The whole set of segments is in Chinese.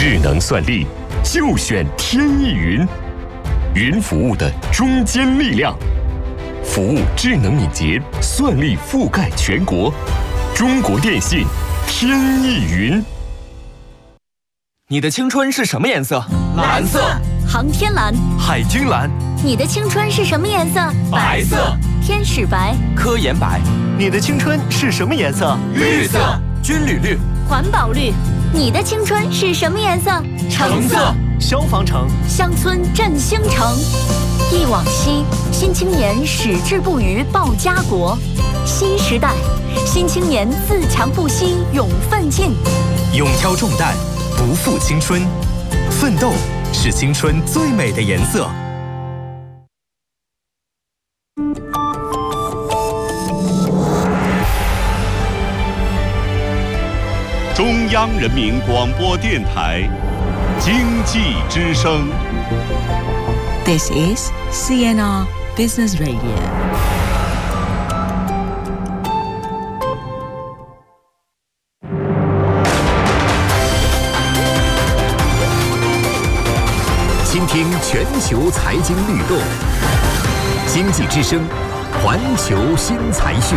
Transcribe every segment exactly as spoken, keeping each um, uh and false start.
智能算力就选天翼云，云服务的中坚力量，服务智能敏捷，算力覆盖全国。中国电信天翼云。 你的青春是什么颜色？ 蓝色。 航天蓝。 海军蓝。 你的青春是什么颜色？ 白色。 天使白。 科研白。 你的青春是什么颜色？ 绿色。 军旅绿。 环保绿。你的青春是什么颜色？ 橙色。 消防橙。 乡村振兴城。忆往昔，新青年矢志不渝报家国。新时代，新青年自强不息勇奋进。 勇挑重担，不负青春，奋斗是青春最美的颜色。 中央人民广播电台经济之声。 This is C N R Business Radio。 倾听全球财经律动，经济之声，环球新财讯。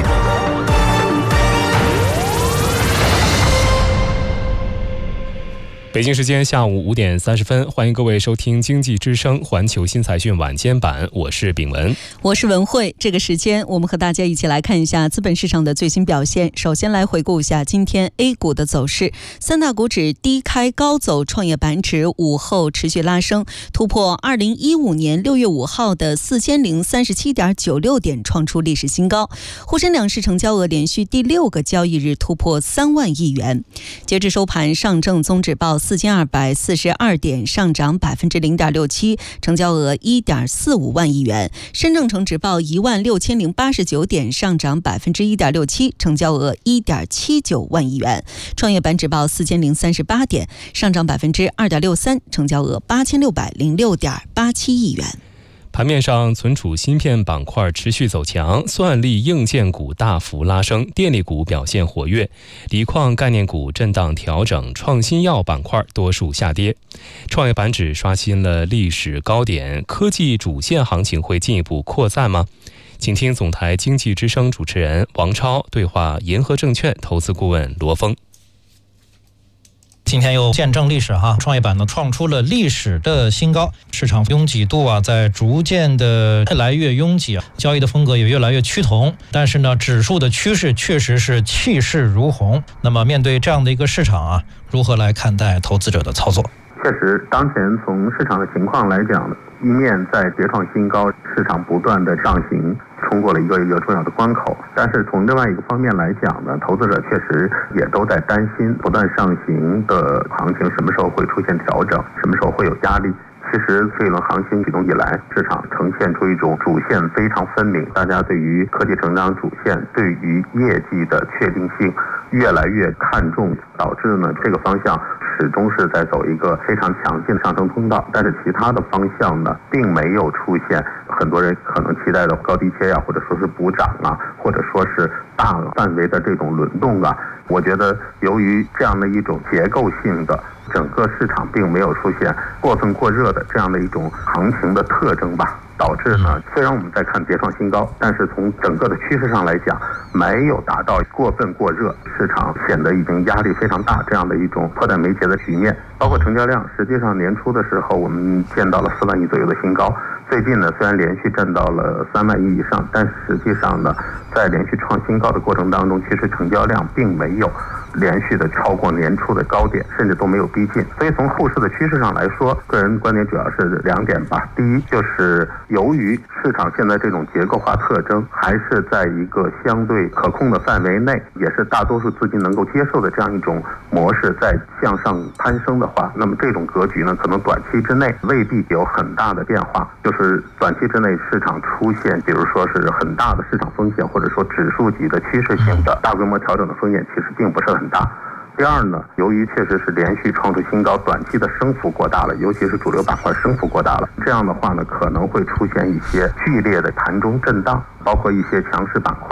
北京时间下午五点三十分，欢迎各位收听经济之声环球新财讯晚间版，我是炳文， 我是文慧。这个时间我们和大家一起来看一下资本市场的最新表现。首先来回顾一下今天 A 股的走势，三大股指低开高走，创业板指午后持续拉升，突破二零一五年六月五号的四千零三十七点九六点，创出历史新高。沪深两市成交额连续第六个交易日突破三万亿元。截至收盘，上证综指报四千二百四十二点，上涨百分之零点六七，成交额一点四五万亿元。深证成指报一万六千零八十九点，上涨百分之一点六七，成交额一点七九万亿元。创业板指报四千零三十八点，上涨百分之二点六三，成交额八千六百零六点八七亿元。 盘面上，存储芯片板块持续走强，算力硬件股大幅拉升，电力股表现活跃，锂矿概念股震荡调整，创新药板块多数下跌。创业板指刷新了历史高点，科技主线行情会进一步扩散吗？请听总台经济之声主持人王超对话银河证券投资顾问罗峰。 今天又见证历史哈，创业板呢创出了历史的新高，市场拥挤度啊在逐渐的越来越拥挤啊，交易的风格也越来越趋同，但是呢，指数的趋势确实是气势如虹。那么面对这样的一个市场啊，如何来看待投资者的操作？ 确实，当前从市场的情况来讲呢，一面在迭创新高，市场不断的上行，冲过了一个一个重要的关口。但是从另外一个方面来讲呢，投资者确实也都在担心不断上行的行情什么时候会出现调整，什么时候会有压力。其实这一轮行情启动以来，市场呈现出一种主线非常分明，大家对于科技成长主线、对于业绩的确定性越来越看重，导致呢这个方向始终是在走一个非常强劲的上升通道，但是其他的方向呢，并没有出现很多人可能期待的高低切呀、啊，或者说是补涨啊，或者说是大范围的这种轮动啊。我觉得由于这样的一种结构性的，整个市场并没有出现过分过热的这样的一种行情的特征吧，导致呢，虽然我们在看迭创新高，但是从整个的趋势上来讲，没有达到过分过热，市场显得已经压力非常大这样的一种迫在眉睫的局面。包括成交量，实际上年初的时候我们见到了四万亿左右的新高，最近呢虽然连续站到了三万亿以上，但实际上呢，在连续创新高的过程当中，其实成交量并没有连续的超过年初的高点，甚至都没有逼近。所以从后市的趋势上来说，个人观点主要是两点吧。第一，就是由于市场现在这种结构化特征还是在一个相对可控的范围内，也是大多数资金能够接受的这样一种模式在向上攀升的话，那么这种格局呢，可能短期之内未必有很大的变化，就是短期之内市场出现比如说是很大的市场风险，或者说指数级的趋势性的大规模调整的风险其实并不是很大。第二呢，由于确实是连续创出新高，短期的升幅过大了，尤其是主流板块升幅过大了，这样的话呢，可能会出现一些剧烈的盘中震荡，包括一些强势板块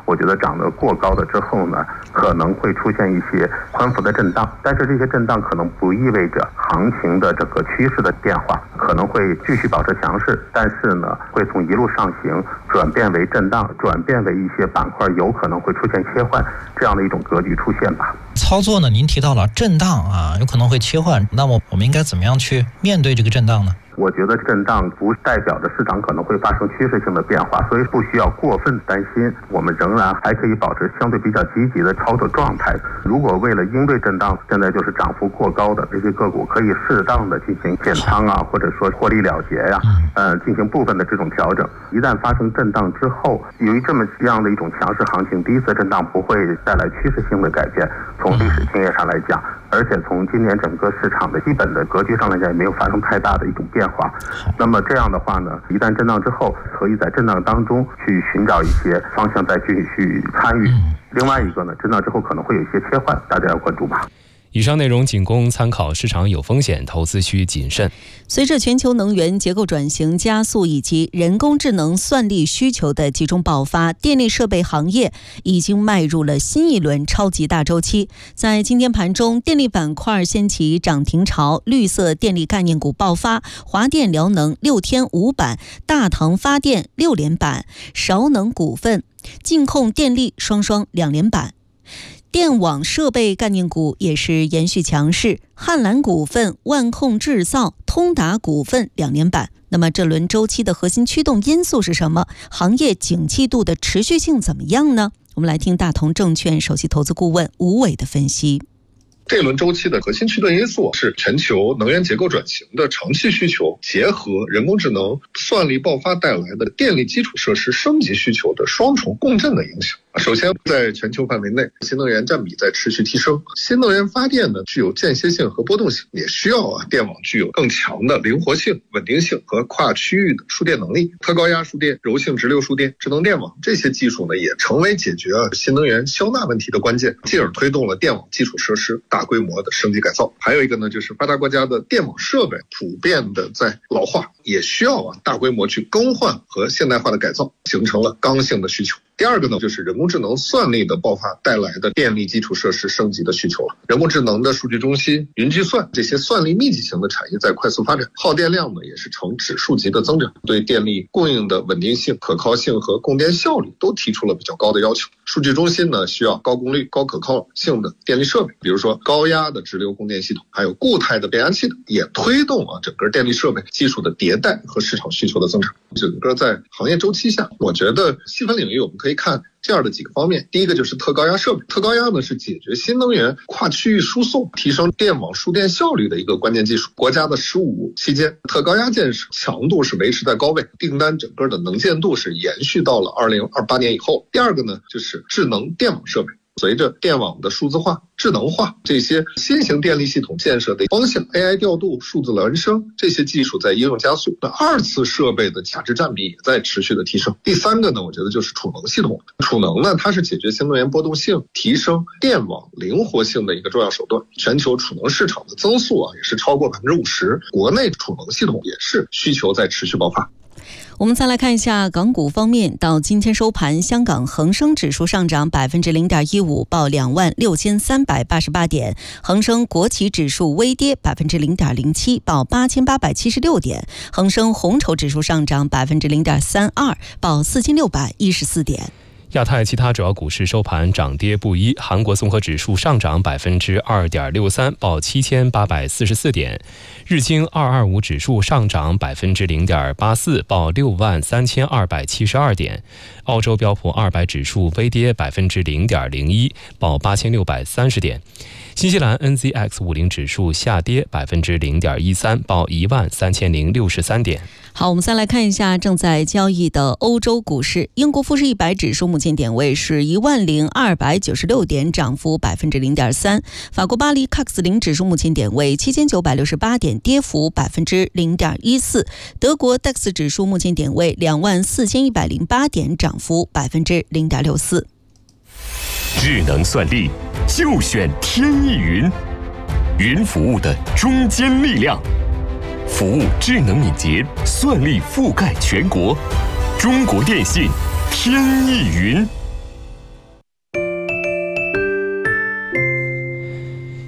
我觉得涨得过高的之后呢，可能会出现一些宽幅的震荡，但是这些震荡可能不意味着行情的整个趋势的变化，可能会继续保持强势，但是呢，会从一路上行转变为震荡，转变为一些板块有可能会出现切换这样的一种格局出现吧。 操作呢，您提到了震荡啊，有可能会切换，那么我们应该怎么样去面对这个震荡呢？ 我觉得震荡不代表着市场可能会发生趋势性的变化，所以不需要过分担心，我们仍然还可以保持相对比较积极的操作状态。如果为了应对震荡，现在就是涨幅过高的这些个股，可以适当的进行减仓啊，或者说获利了结呀、啊，呃，进行部分的这种调整。一旦发生震荡之后，由于这么这样的一种强势行情，第一次震荡不会带来趋势性的改变，从历史经验上来讲，而且从今年整个市场的基本的格局上来讲，也没有发生太大的一种变化。那么这样的话呢，一旦震荡之后，可以在震荡当中去寻找一些方向，再继续参与。另外一个呢，震荡之后可能会有一些切换，大家要关注吧。 以上内容仅供参考，市场有风险，投资需谨慎。 随着全球能源结构转型加速以及人工智能算力需求的集中爆发，电力设备行业已经迈入了新一轮超级大周期。在今天盘中，电力板块掀起涨停潮，绿色电力概念股爆发，华电辽能六天五板，大唐发电六连板，韶能股份、晋控电力双双两连板。电网设备概念股也是延续强势，汉兰股份、万控制造、通达股份两连板。那么这轮周期的核心驱动因素是什么？行业景气度的持续性怎么样呢？我们来听大同证券首席投资顾问吴伟的分析。 这轮周期的核心驱动因素是全球能源结构转型的长期需求，结合人工智能算力爆发带来的电力基础设施升级需求的双重共振的影响。首先，在全球范围内，新能源占比在持续提升。新能源发电呢，具有间歇性和波动性，也需要啊电网具有更强的灵活性、稳定性和跨区域的输电能力。特高压输电、柔性直流输电、智能电网这些技术呢，也成为解决啊新能源消纳问题的关键，进而推动了电网基础设施大规模的升级改造。还有一个呢，就是发达国家的电网设备普遍的在老化，也需要啊大规模去更换和现代化的改造，形成了刚性的需求。第二个呢，就是人工智能算力的爆发带来的电力基础设施升级的需求了。人工智能的数据中心、云计算这些算力密集型的产业在快速发展，耗电量呢也是呈指数级的增长，对电力供应的稳定性、可靠性和供电效率都提出了比较高的要求。数据中心呢需要高功率、高可靠性的电力设备，比如说高压的直流供电系统，还有固态的变压器等，也推动啊整个电力设备技术的迭代和市场需求的增长。整个在行业周期下，我觉得细分领域我们可以看这样的几个方面。第一个就是特高压设备，特高压呢是解决新能源跨区域输送、提升电网输电效率的一个关键技术。国家的“十五”期间，特高压建设强度是维持在高位，订单整个的能见度是延续到了二零二八年以后。第二个呢，就是智能电网设备。随着电网的数字化、智能化，这些新型电力系统建设的方向 A I 调度、数字孪生这些技术在应用加速，那二次设备的价值占比也在持续的提升。第三个呢，我觉得就是储能系统。储能呢，它是解决新能源波动性、提升电网灵活性的一个重要手段。全球储能市场的增速啊，也是超过百分之五十，国内储能系统也是需求在持续爆发。 我们再来看一下港股方面，到今天收盘，香港恒生指数上涨百分之零点一五，报两万六千三百八十八点；恒生国企指数微跌百分之零点零七，报八千八百七十六点；恒生红筹指数上涨百分之零点三二，报四千六百一十四点。 亚太其他主要股市收盘涨跌不一，韩国综合指数上涨百分之二点六三，报七千八百四十四点；日经二二五指数上涨百分之零点八四，报六万三千二百七十二点；澳洲标普二百指数微跌百分之零点零一，报八千六百三十点；新西兰 N Z X 五十指数下跌百分之零点一三，报一万三千零六十三点。 好，我们再来看一下正在交易的欧洲股市。英国富时一百指数目前点位是一万零二百九十六点，涨幅百分之零点三。法国巴黎 C A C 零指数目前点位七千九百六十八点，跌幅百分之零点一四。德国 D A X 指数目前点位两万四千一百零八点，涨幅百分之零点六四。 智能算力就选天翼云，云服务的中坚力量。服务智能敏捷，算力覆盖全国。中国电信天翼云。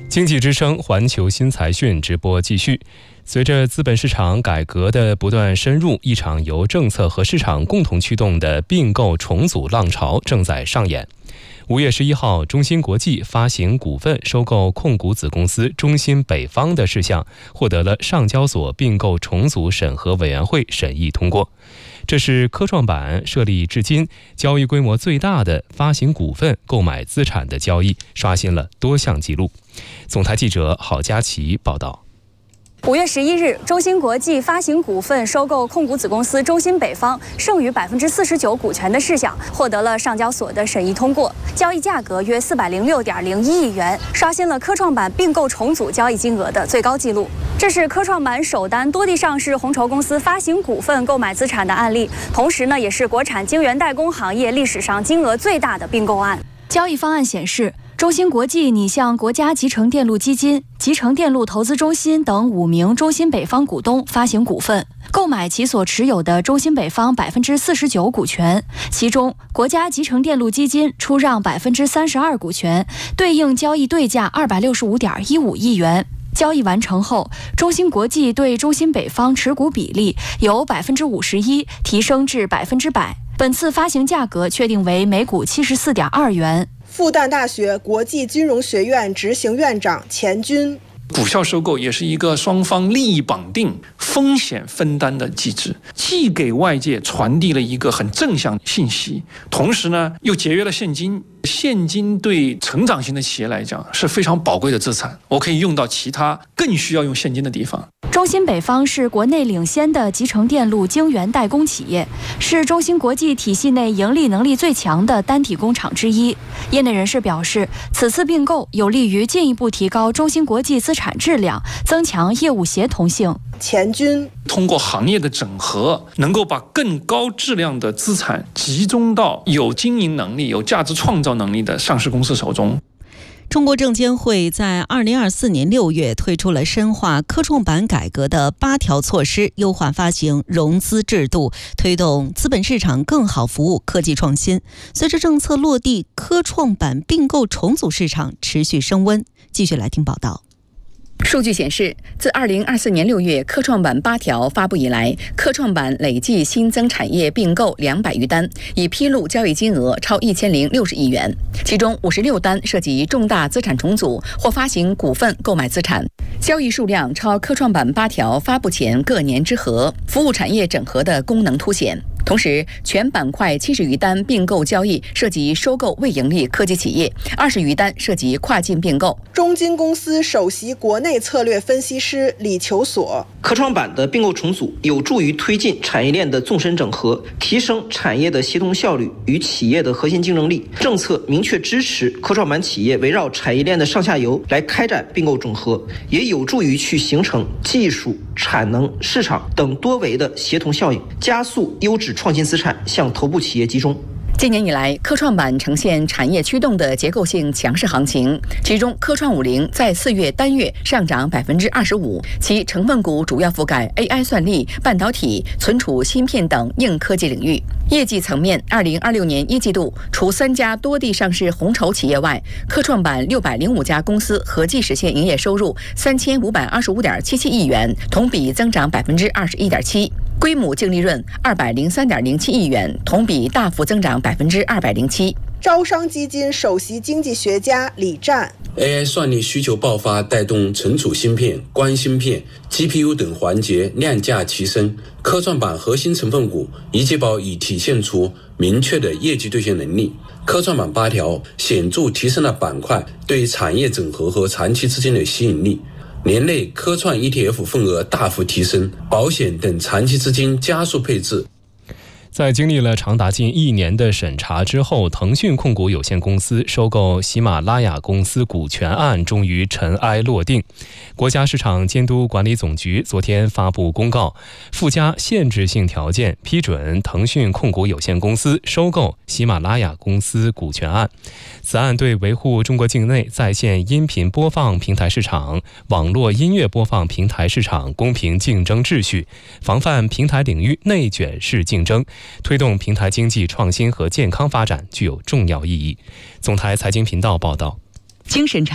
经济之声环球新财讯直播继续。随着资本市场改革的不断深入，一场由政策和市场共同驱动的并购重组浪潮正在上演。五月十一号，中芯国际发行股份收购控股子公司中芯北方的事项获得了上交所并购重组审核委员会审议通过。这是科创板设立至今交易规模最大的发行股份购买资产的交易，刷新了多项纪录。总台记者郝佳琪报道。 五月十一日，中芯国际发行股份收购控股子公司中芯北方剩余百分之四十九股权的事项，获得了上交所的审议通过，交易价格约四百零六点零一亿元，刷新了科创板并购重组交易金额的最高纪录。这是科创板首单多地上市红筹公司发行股份购买资产的案例，同时呢，也是国产晶圆代工行业历史上金额最大的并购案。交易方案显示，中芯国际拟向国家集成电路基金、集成电路投资中心等五名中芯北方股东发行股份，购买其所持有的中芯北方百分之四十九股权，其中国家集成电路基金出让百分之三十二股权，对应交易对价二百六十五点一五亿元。交易完成后，中芯国际对中芯北方持股比例由百分之五十一提升至百分之百。本次发行价格确定为每股七十四点二元。 复旦大学国际金融学院执行院长钱军。 股票收购也是一个双方利益绑定、风险分担的机制，既给外界传递了一个很正向信息，同时呢又节约了现金。现金对成长型的企业来讲是非常宝贵的资产，我可以用到其他更需要用现金的地方。 中芯北方是国内领先的集成电路晶圆代工企业，是中芯国际体系内盈利能力最强的单体工厂之一。业内人士表示，此次并购有利于进一步提高中芯国际资产质量，增强业务协同性。 钱军通过行业的整合，能够把更高质量的资产集中到有经营能力、有价值创造能力的上市公司手中。 中国证监会在二零二四年六月推出了深化科创板改革的八条措施，优化发行融资制度，推动资本市场更好服务科技创新。随着政策落地，科创板并购重组市场持续升温。继续来听报道。 数据显示，自二零二四年六月科创板八条发布以来，科创板累计新增产业并购两百余单，已披露交易金额超一千零六十亿元。其中五十六单涉及重大资产重组或发行股份购买资产，交易数量超科创板八条发布前各年之和，服务产业整合的功能凸显。同时，全板块七十余单并购交易涉及收购未盈利科技企业，二十余单涉及跨境并购。 中金公司首席国内策略分析师李求所： 科创板的并购重组有助于推进产业链的纵深整合，提升产业的协同效率与企业的核心竞争力。政策明确支持科创板企业围绕产业链的上下游来开展并购整合，也有助于去形成技术、产能、市场等多维的协同效应，加速优质创新资产向头部企业集中。 今年以来，科创板呈现产业驱动的结构性强势行情，其中科创五零在四月单月上涨百分之二十五，其成分股主要覆盖 A I 算力、半导体、存储芯片等硬科技领域。业绩层面，二零二六年一季度，除三家多地上市红筹企业外，科创板六百零五家公司合计实现营业收入三千五百二十五点七七亿元，同比增长百分之二十一点七。归母净利润二百零三点零七亿元，同比大幅增长百分之二百零七。 招商基金首席经济学家李战 ：A I 算力需求爆发，带动存储芯片、光芯片、G P U 等环节量价齐升。科创板核心成分股宜解宝已体现出明确的业绩兑现能力。科创板八条显著提升了板块对产业整合和长期资金的吸引力。年内科创 E T F 份额大幅提升，保险等长期资金加速配置。 在经历了长达近一年的审查之后，腾讯控股有限公司收购喜马拉雅公司股权案终于尘埃落定。国家市场监督管理总局昨天发布公告，附加限制性条件批准腾讯控股有限公司收购喜马拉雅公司股权案。此案对维护中国境内在线音频播放平台市场、网络音乐播放平台市场公平竞争秩序，防范平台领域内卷式竞争，推动平台经济创新和健康发展具有重要意义。总台财经频道报道。 经审查，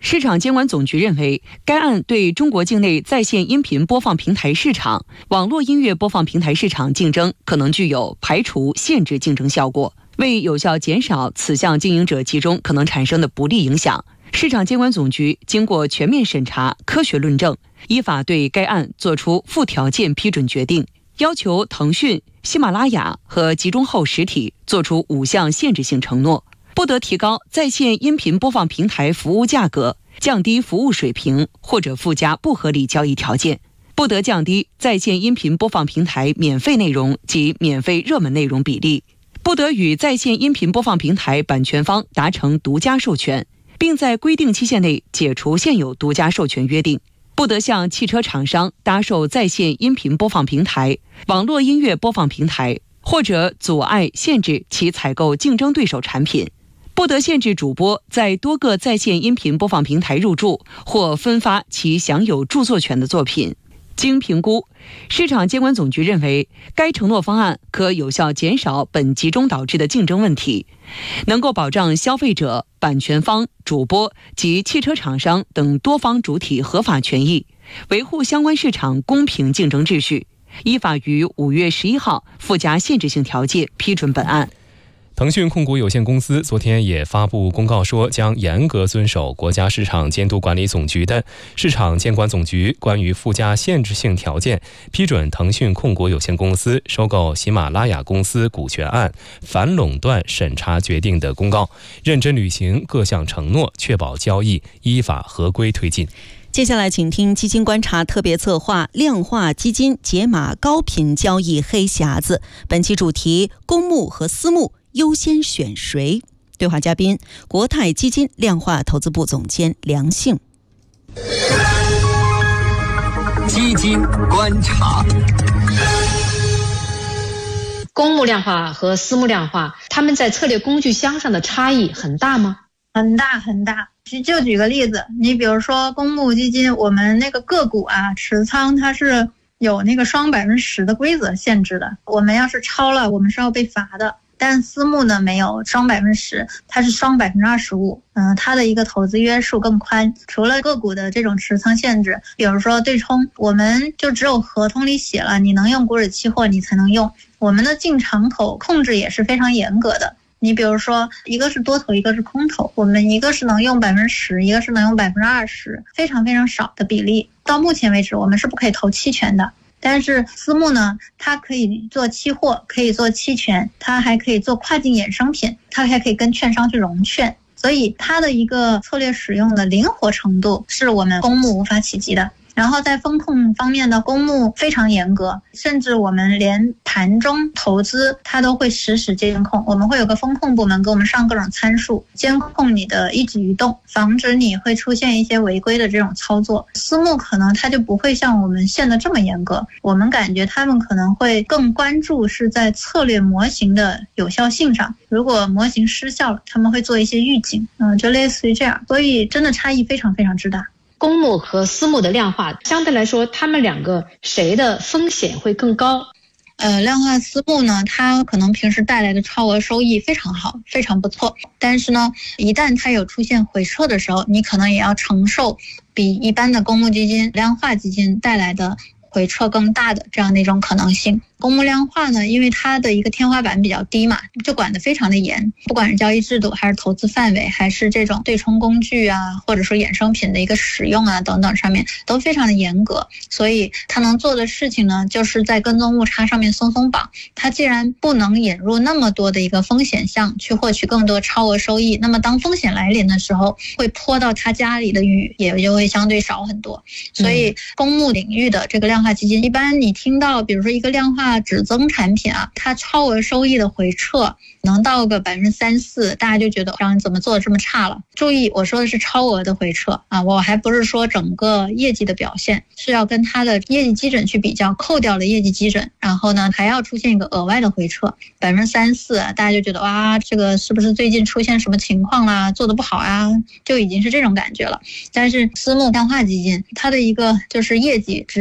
市场监管总局认为，该案对中国境内在线音频播放平台市场、网络音乐播放平台市场竞争可能具有排除、限制竞争效果，为有效减少此项经营者集中可能产生的不利影响，市场监管总局经过全面审查、科学论证，依法对该案作出附条件批准决定，要求腾讯、喜马拉雅和集中后实体作出五项限制性承诺。不得提高在线音频播放平台服务价格，降低服务水平或者附加不合理交易条件，不得降低在线音频播放平台免费内容及免费热门内容比例，不得与在线音频播放平台版权方达成独家授权，并在规定期限内解除现有独家授权约定，不得向汽车厂商搭售在线音频播放平台、网络音乐播放平台，或者阻碍、限制其采购竞争对手产品。不得限制主播在多个在线音频播放平台入驻或分发其享有著作权的作品。经评估，市场监管总局认为，该承诺方案可有效减少本集中导致的竞争问题，能够保障消费者、版权方、主播及汽车厂商等多方主体合法权益，维护相关市场公平竞争秩序。依法于五月十一号附加限制性条件批准本案。 腾讯控股有限公司昨天也发布公告说，将严格遵守国家市场监督管理总局的市场监管总局关于附加限制性条件批准腾讯控股有限公司收购喜马拉雅公司股权案反垄断审查决定的公告，认真履行各项承诺，确保交易依法合规推进。 接下来请听基金观察特别策划量化基金解码高频交易黑匣子，本期主题：公募和私募优先选谁？对话嘉宾：国泰基金量化投资部总监梁幸。 基金观察。 公募量化和私募量化，他们在策略工具箱上的差异很大吗？ 很大很大。就举个例子，你比如说公募基金，我们那个个股啊持仓它是有那个双百分之十的规则限制的，我们要是超了，我们是要被罚的。但私募呢没有双百分之十，它是双百分之二十五。嗯，它的一个投资约束更宽。除了个股的这种持仓限制，比如说对冲，我们就只有合同里写了，你能用股指期货你才能用。我们的进场口控制也是非常严格的。你比如说，一个是多头，一个是空头，我们一个是能用百分之十，一个是能用百分之二十，非常非常少的比例。到目前为止，我们是不可以投期权的。但是私募呢，它可以做期货，可以做期权，它还可以做跨境衍生品，它还可以跟券商去融券，所以它的一个策略使用的灵活程度是我们公募无法企及的。然后在风控方面的公募非常严格，甚至我们连盘中投资它都会实时监控，我们会有个风控部门给我们上各种参数，监控你的一举一动，防止你会出现一些违规的这种操作。私募可能它就不会像我们限得这么严格，我们感觉他们可能会更关注是在策略模型的有效性上，如果模型失效了，他们会做一些预警，嗯，就类似于这样，所以真的差异非常非常之大。 公募和私募的量化相对来说，他们两个谁的风险会更高？ 呃，量化私募呢，它可能平时带来的超额收益非常好，非常不错。但是呢，一旦它有出现回撤的时候，你可能也要承受比一般的公募基金、量化基金带来的回撤更大的这样的一种可能性。公募量化呢，因为它的一个天花板比较低嘛，就管得非常的严，不管是交易制度还是投资范围，还是这种对冲工具啊，或者说衍生品的一个使用啊等等上面都非常的严格。所以它能做的事情呢，就是在跟踪误差上面松松绑。它既然不能引入那么多的一个风险项去获取更多超额收益，那么当风险来临的时候，会泼到他家里的雨也就会相对少很多。所以公募领域的这个量化基金，一般你听到比如说一个量化指增产品啊，它超额收益的回撤能到个百分之三四，大家就觉得让你怎么做的这么差了。注意，我说的是超额的回撤啊，我还不是说整个业绩的表现，是要跟它的业绩基准去比较，扣掉了业绩基准，然后呢还要出现一个额外的回撤百分之三四，大家就觉得哇，这个是不是最近出现什么情况啦，做得不好啊，就已经是这种感觉了。但是私募量化基金它的一个就是业绩直接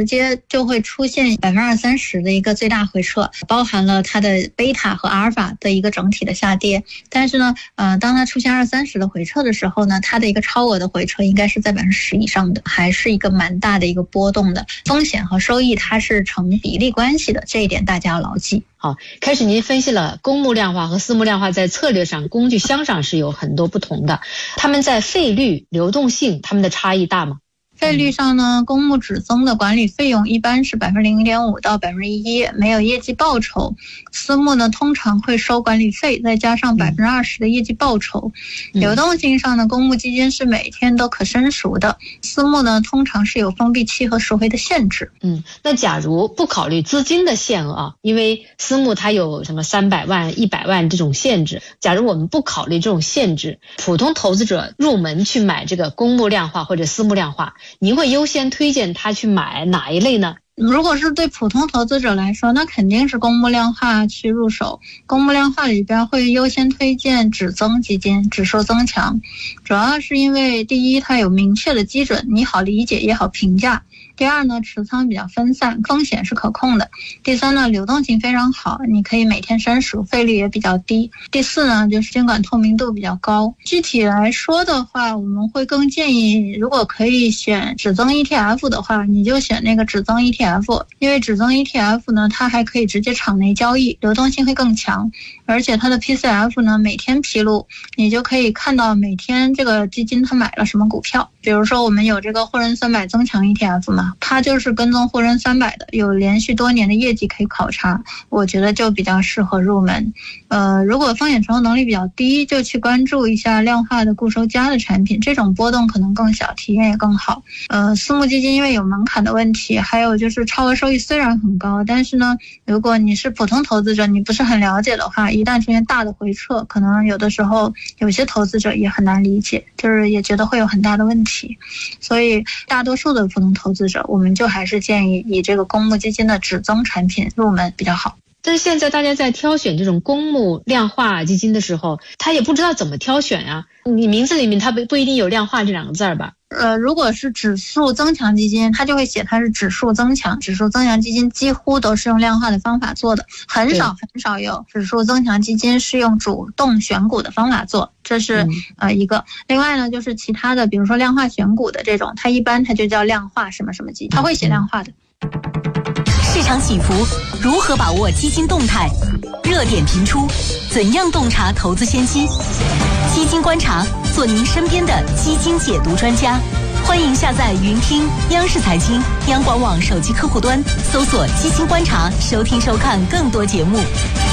就会出现百分之二三十的一个最大回撤，包含了它的贝塔和阿尔法的一个整体的下跌。但是呢，呃，当它出现二三十的回撤的时候呢，它的一个超额的回撤应该是在百分之十以上的，还是一个蛮大的一个波动的。风险和收益它是成比例关系的，这一点大家要牢记。 好，开始您分析了公募量化和私募量化在策略上、工具箱上是有很多不同的，他们在费率、流动性，他们的差异大吗？ 费率上呢，公募只增的管理费用一般是百分之零点五到百分之一，没有业绩报酬。私募呢，通常会收管理费，再加上百分之二十的业绩报酬。嗯、流动性上呢，公募基金是每天都可申赎的，私募呢，通常是有封闭期和赎回的限制。 嗯，那假如不考虑资金的限额啊，因为私募它有什么三百万、一百万这种限制，假如我们不考虑这种限制，普通投资者入门去买这个公募量化或者私募量化，您会优先推荐他去买哪一类呢？ 如果是对普通投资者来说，那肯定是公募量化去入手。公募量化里边会优先推荐指增基金，指数增强，主要是因为第一，它有明确的基准，你好理解也好评价。第二呢，持仓比较分散，风险是可控的。第三呢，流动性非常好，你可以每天申赎，费率也比较低。第四呢，就是监管透明度比较高。具体来说的话，我们会更建议，如果可以选指增 E T F 的话，你就选那个指增 E T F， 因为指增 E T F 呢，它还可以直接场内交易，流动性会更强，而且它的 P C F 呢每天披露，你就可以看到每天这个基金它买了什么股票。比如说我们有这个沪深三百增强 E T F 嘛，它就是跟踪沪深三百的，有连续多年的业绩可以考察，我觉得就比较适合入门。呃，如果风险承受能力比较低，就去关注一下量化的固收加的产品，这种波动可能更小，体验也更好。呃，私募基金因为有门槛的问题，还有就是超额收益虽然很高，但是呢，如果你是普通投资者，你不是很了解的话，一旦出现大的回撤，可能有的时候有些投资者也很难理解，就是也觉得会有很大的问题。所以大多数的普通投资者，我们就还是建议以这个公募基金的指增产品入门比较好。 但是现在大家在挑选这种公募量化基金的时候，他也不知道怎么挑选啊。你名字里面它不不一定有量化这两个字吧？ 呃，如果是指数增强基金，它就会写它是指数增强。指数增强基金几乎都是用量化的方法做的，很少很少有指数增强基金是用主动选股的方法做，这是、嗯、呃一个。另外呢，就是其他的，比如说量化选股的这种，它一般它就叫量化什么什么基金，它会写量化的。 市场起伏，如何把握基金动态？热点频出，怎样洞察投资先机？基金观察，做您身边的基金解读专家。欢迎下载云听央视财经、央广网手机客户端，搜索“基金观察”，收听收看更多节目。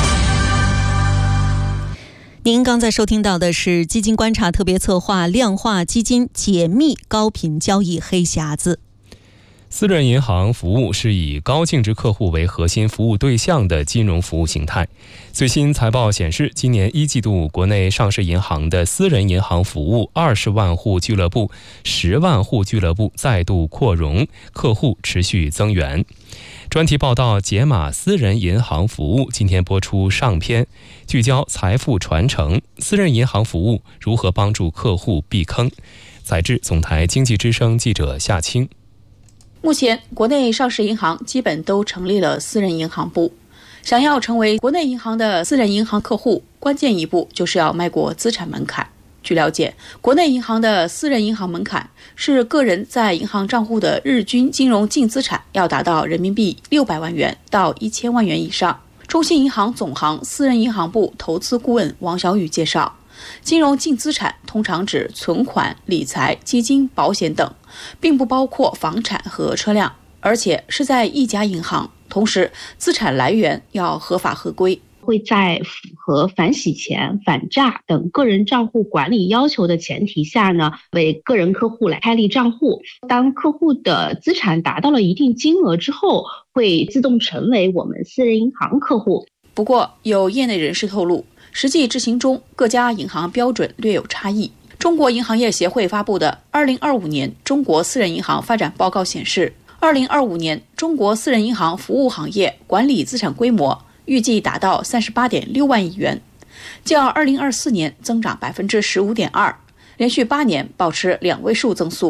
您刚才收听到的是基金观察特别策划量化基金解密高频交易黑匣子。 私人银行服务是以高净值客户为核心服务对象的金融服务形态。最新财报显示，今年一季度国内上市银行的私人银行服务二十万户俱乐部、十万户俱乐部再度扩容，客户持续增援。专题报道《解码私人银行服务》今天播出上篇，聚焦财富传承，私人银行服务如何帮助客户避坑。采自总台经济之声记者夏青。 目前，国内上市银行基本都成立了私人银行部。想要成为国内银行的私人银行客户，关键一步就是要迈过资产门槛。据了解，国内银行的私人银行门槛是个人在银行账户的日均金融净资产要达到人民币六百万元到一千万元以上。中信银行总行私人银行部投资顾问王小雨介绍，金融净资产通常指存款、理财、基金、保险等，并不包括房产和车辆，而且是在一家银行，同时资产来源要合法合规， 会在符合反洗钱、反诈等个人账户管理要求的前提下呢，为个人客户来开立账户。当客户的资产达到了一定金额之后，会自动成为我们私人银行客户。 不过，有业内人士透露，实际执行中各家银行标准略有差异。中国银行业协会发布的《二零二五年中国私人银行发展报告》显示，二零二五年中国私人银行服务行业管理资产规模预计达到三十八点六万亿元，较二零二四年增长百分之十五点二，连续八年保持两位数增速。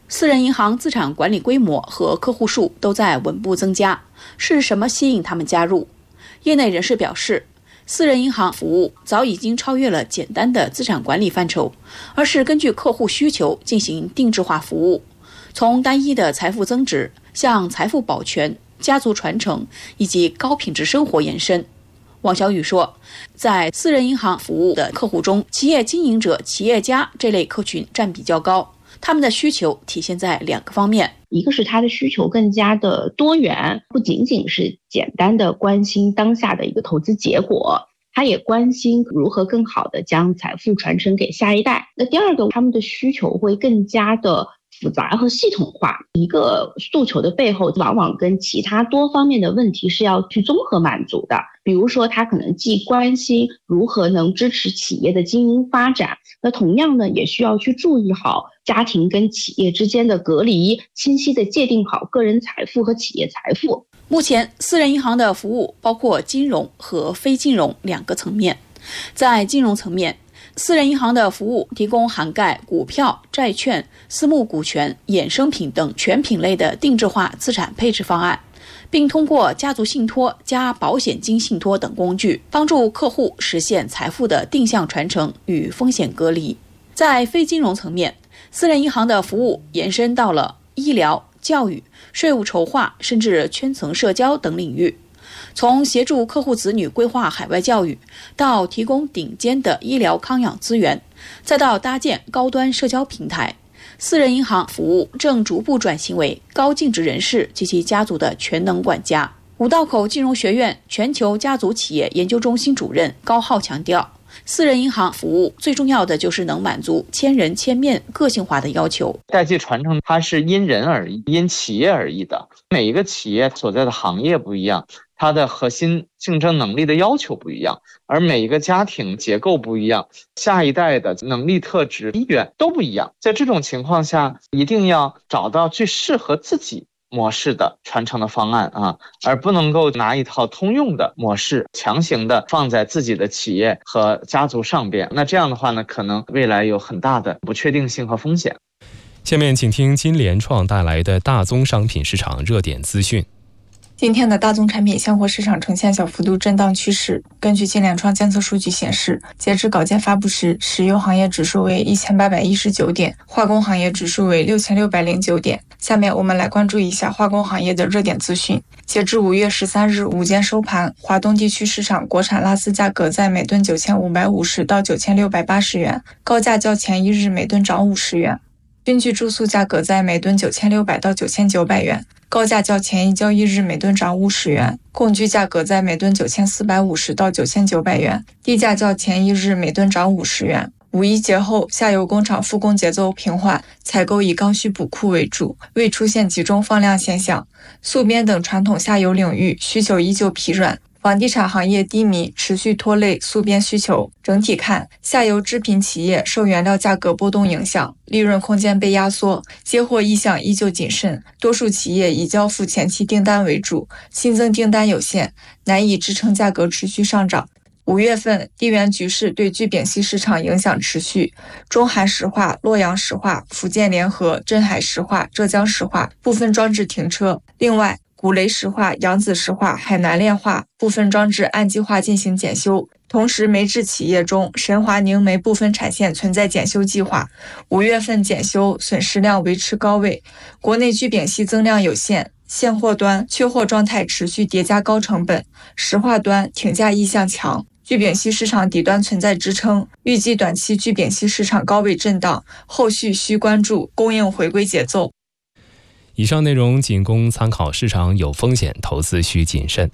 私人银行资产管理规模和客户数都在稳步增加，是什么吸引他们加入？业内人士表示，私人银行服务早已经超越了简单的资产管理范畴，而是根据客户需求进行定制化服务，从单一的财富增值向财富保全、家族传承以及高品质生活延伸。王小雨说，在私人银行服务的客户中，企业经营者、企业家这类客群占比较高，他们的需求体现在两个方面。 一个是他的需求更加的多元，不仅仅是简单的关心当下的一个投资结果，他也关心如何更好的将财富传承给下一代。那第二个，他们的需求会更加的复杂和系统化，一个诉求的背后往往跟其他多方面的问题是要去综合满足的。比如说他可能既关心如何能支持企业的经营发展，那同样呢也需要去注意好家庭跟企业之间的隔离，清晰地界定好个人财富和企业财富。 目前私人银行的服务包括金融和非金融两个层面。在金融层面，私人银行的服务提供涵盖股票、债券、私募股权、衍生品等全品类的定制化资产配置方案，并通过家族信托加保险金信托等工具，帮助客户实现财富的定向传承与风险隔离。在非金融层面，私人银行的服务延伸到了医疗、教育、税务筹划，甚至圈层社交等领域。从协助客户子女规划海外教育，到提供顶尖的医疗康养资源，再到搭建高端社交平台，私人银行服务正逐步转型为高净值人士及其家族的全能管家。五道口金融学院全球家族企业研究中心主任高浩强调，私人银行服务最重要的就是能满足千人千面个性化的要求。 代际传承它是因人而异，因企业而异的，每一个企业所在的行业不一样，它的核心竞争能力的要求不一样，而每一个家庭结构不一样，下一代的能力特质意愿都不一样。在这种情况下，一定要找到最适合自己模式的传承的方案啊，而不能够拿一套通用的模式强行的放在自己的企业和家族上边。那这样的话呢，可能未来有很大的不确定性和风险。 下面请听金联创带来的大宗商品市场热点资讯。 今天的大宗产品现货市场呈现小幅度震荡趋势。根据金联创监测数据显示，截至稿件发布时，石油行业指数为一千八百一十九点，化工行业指数为六千六百零九点。下面我们来关注一下化工行业的热点资讯。截至五月十三日午间收盘，华东地区市场国产蜡丝价格在每吨九千五百五十到九千六百八十元，高价较前一日每吨涨五十元。军具注塑价格在每吨九千六百到九千九百元，高价较前一交易日每吨涨五十元。供具价格在每吨九千四百五十到九千九百元，低价较前一日每吨涨五十元。五一节后，下游工厂复工节奏平缓，采购以刚需补库为主，未出现集中放量现象。塑边等传统下游领域需求依旧疲软，房地产行业低迷持续拖累塑边需求。整体看，下游制品企业受原料价格波动影响，利润空间被压缩，接货意向依旧谨慎，多数企业以交付前期订单为主，新增订单有限，难以支撑价格持续上涨。五月份地缘局势对聚丙烯市场影响持续，中韩石化、洛阳石化、福建联合、镇海石化、浙江石化部分装置停车。另外，古雷石化、扬子石化、海南炼化部分装置按计划进行检修。同时，煤制企业中，神华宁煤部分产线存在检修计划，五月份检修损失量维持高位。国内聚丙烯增量有限，现货端缺货状态持续叠加高成本，石化端挺价意向强。聚丙烯市场底端存在支撑，预计短期聚丙烯市场高位震荡，后续需关注供应回归节奏。 以上内容仅供参考，市场有风险，投资需谨慎。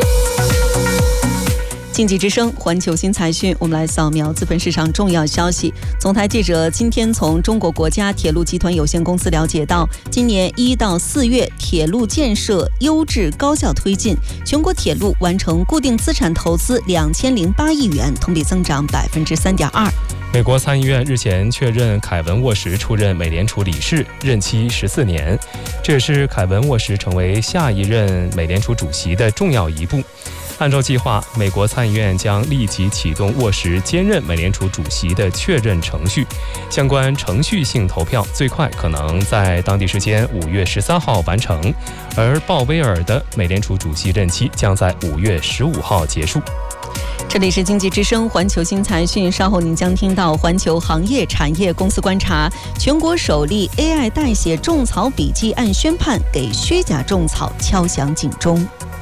经济之声环球新财讯，我们来扫描资本市场重要消息。总台记者今天从中国国家铁路集团有限公司了解到，今年一到四月铁路建设优质高效推进，全国铁路完成固定资产投资两千零八亿元，同比增长百分之三点二。 美国参议院日前确认凯文沃什出任美联储理事，任期十四年，这也是凯文沃什成为下一任美联储主席的重要一步。 按照计划，美国参议院将立即启动沃什兼任美联储主席的确认程序，相关程序性投票最快可能在当地时间五月十三号完成，而鲍威尔的美联储主席任期将在五月十五号结束。 这里是经济之声环球新财讯，稍后您将听到环球行业产业公司观察，全国首例 A I 代写种草笔记案宣判，给虚假种草敲响警钟。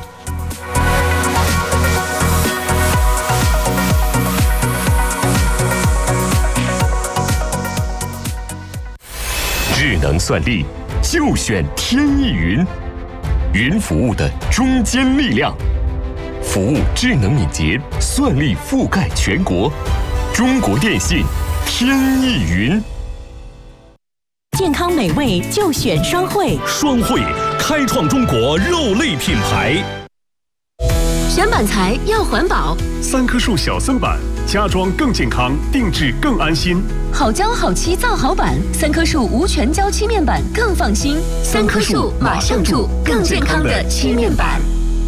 智能算力就选天翼云，云服务的中坚力量。服务智能敏捷，算力覆盖全国。中国电信天翼云。 健康美味就选双汇， 双汇开创中国肉类品牌。 选板材要环保， 三棵树小森板，家装更健康，定制更安心。 好胶好漆造好板，三棵树无全胶漆面板更放心。三棵树马上住更健康的漆面板。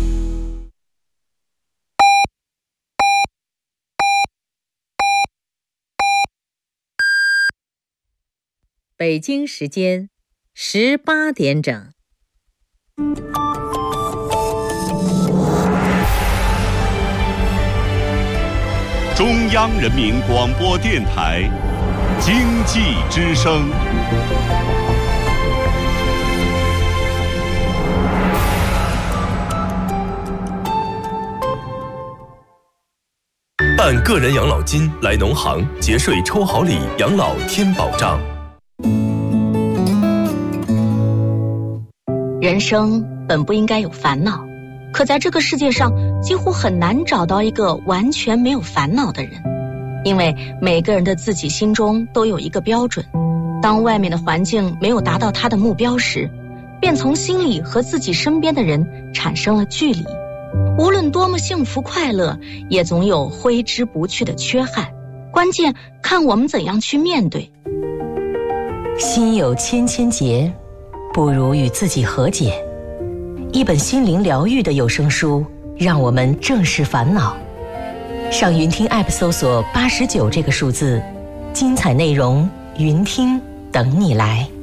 北京时间十八点整。 中央人民广播电台经济之声。 办个人养老金来农行节税抽好礼，养老添保障。 人生本不应该有烦恼，可在这个世界上几乎很难找到一个完全没有烦恼的人，因为每个人的自己心中都有一个标准，当外面的环境没有达到他的目标时，便从心里和自己身边的人产生了距离。无论多么幸福快乐，也总有挥之不去的缺憾，关键看我们怎样去面对。 心有千千结，不如与自己和解。一本心灵疗愈的有声书，让我们正视烦恼。上云听 App 搜索八十九这个数字，精彩内容云听等你来。